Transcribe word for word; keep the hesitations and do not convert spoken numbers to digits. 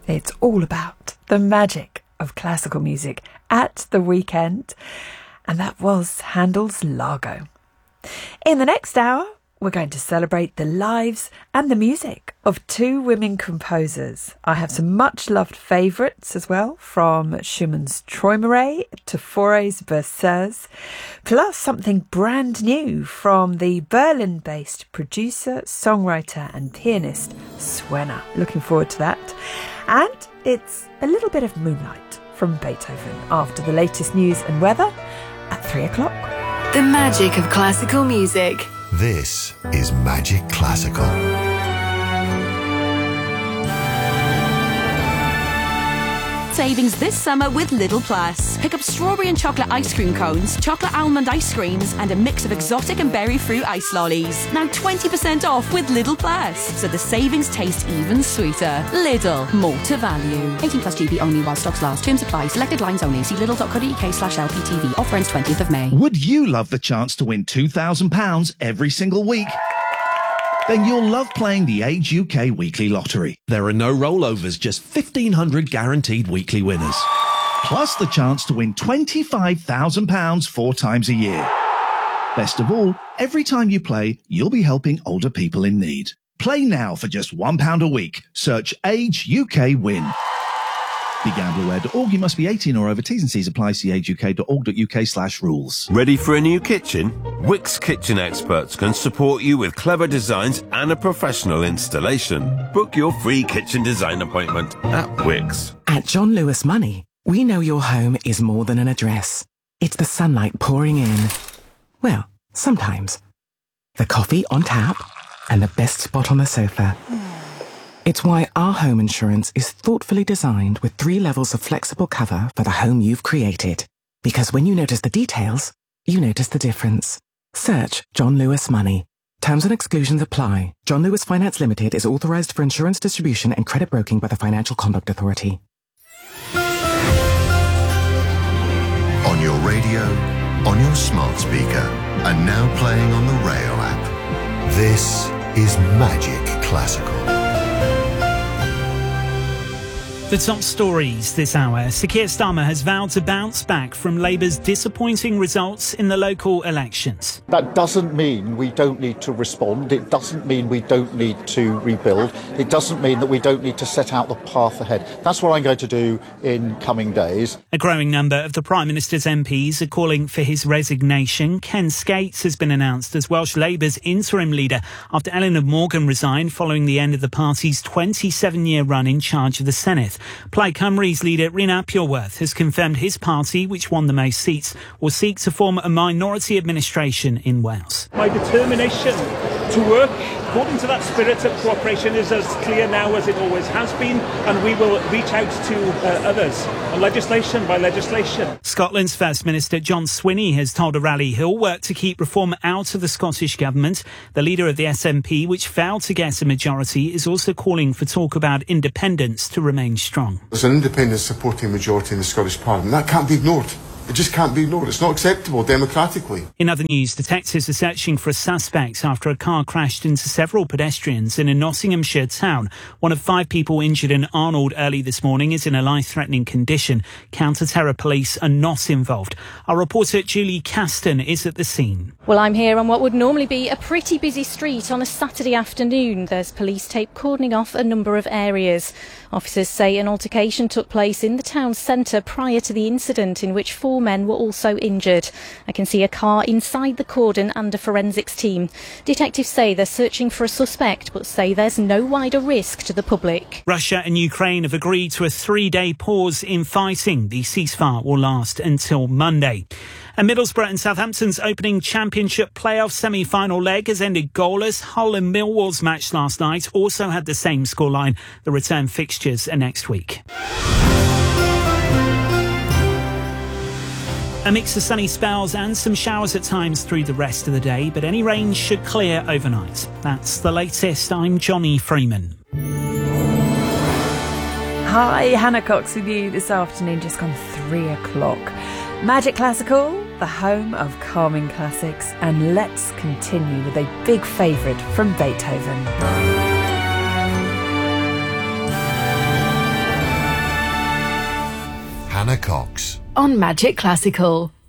It's all about the magic of classical music at the weekend. And that was Handel's Largo. In the next hour, we're going to celebrate the lives and the music of two women composers. I have some much-loved favourites as well, from Schumann's Träumerei to Fauré's Berceuse, plus something brand new from the Berlin-based producer, songwriter and pianist Suena. Looking forward to that. And it's a little bit of Moonlight from Beethoven after the latest news and weather at three o'clock. The magic of classical music. This is Magic Classical. Savings this summer with Lidl Plus. Pick up strawberry and chocolate ice cream cones, chocolate almond ice creams, and a mix of exotic and berry fruit ice lollies. Now twenty percent off with Lidl Plus, so the savings taste even sweeter. Lidl, more to value. eighteen plus G B only while stocks last. Terms apply. Selected lines only. See lidl.co.uk slash LPTV. Offer ends twentieth of May. Would you love the chance to win two thousand pounds every single week? Then you'll love playing the Age U K Weekly Lottery. There are no rollovers, just fifteen hundred guaranteed weekly winners. Plus the chance to win twenty-five thousand pounds four times a year. Best of all, every time you play, you'll be helping older people in need. Play now for just one pound a week. Search Age U K Win. Be gamble aware dot org. You must be eighteen or over. T's and C's apply. See age u k dot org dot u k slash rules. Ready for a new kitchen? Wickes Kitchen Experts can support you with clever designs and a professional installation. Book your free kitchen design appointment at Wickes. At John Lewis Money, we know your home is more than an address. It's the sunlight pouring in. Well, sometimes. The coffee on tap and the best spot on the sofa. It's why our home insurance is thoughtfully designed with three levels of flexible cover for the home you've created. Because when you notice the details, you notice the difference. Search John Lewis Money. Terms and exclusions apply. John Lewis Finance Limited is authorised for insurance distribution and credit broking by the Financial Conduct Authority. On your radio, on your smart speaker, and now playing on the Rayo app. This is Magic Classical. The top stories this hour. Sir Keir Starmer has vowed to bounce back from Labour's disappointing results in the local elections. That doesn't mean we don't need to respond. It doesn't mean we don't need to rebuild. It doesn't mean that we don't need to set out the path ahead. That's what I'm going to do in coming days. A growing number of the Prime Minister's M Ps are calling for his resignation. Ken Skates has been announced as Welsh Labour's interim leader after Eleanor Morgan resigned following the end of the party's twenty-seven-year run in charge of the Senedd. Plaid Cymru's leader Rhys Pureworth has confirmed his party, which won the most seats, will seek to form a minority administration in Wales. My determination to work according to that spirit of cooperation is as clear now as it always has been, and we will reach out to uh, others, legislation by legislation. Scotland's First Minister John Swinney has told a rally he'll work to keep reform out of the Scottish Government. The leader of the S N P, which failed to get a majority, is also calling for talk about independence to remain strong. There's an independent supporting majority in the Scottish Parliament. That can't be ignored. It just can't be ignored. It's not acceptable democratically. In other news, detectives are searching for a suspect after a car crashed into several pedestrians in a Nottinghamshire town. One of five people injured in Arnold early this morning is in a life-threatening condition. Counter-terror police are not involved. Our reporter Julie Caston is at the scene. Well, I'm here on what would normally be a pretty busy street on a Saturday afternoon. There's police tape cordoning off a number of areas. Officers say an altercation took place in the town centre prior to the incident, in which four men were also injured. I can see a car inside the cordon and a forensics team. Detectives say they're searching for a suspect, but say there's no wider risk to the public. Russia and Ukraine have agreed to a three-day pause in fighting. The ceasefire will last until Monday. And Middlesbrough and Southampton's opening championship playoff semi-final leg has ended goalless. Hull and Millwall's match last night also had the same scoreline. The return fixtures are next week. A mix of sunny spells and some showers at times through the rest of the day, but any rain should clear overnight. That's the latest. I'm Johnny Freeman. Hi, Hannah Cox with you this afternoon, just gone three o'clock. Magic Classical, the home of calming classics, and let's continue with a big favourite from Beethoven. Hannah Cox. On Magic Classical.